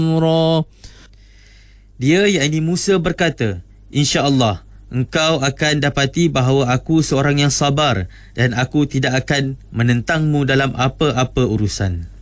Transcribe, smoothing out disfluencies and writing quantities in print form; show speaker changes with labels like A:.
A: Dia, yakni Musa, berkata, "InsyaAllah, engkau akan dapati bahawa aku seorang yang sabar dan aku tidak akan menentangmu dalam apa-apa urusan."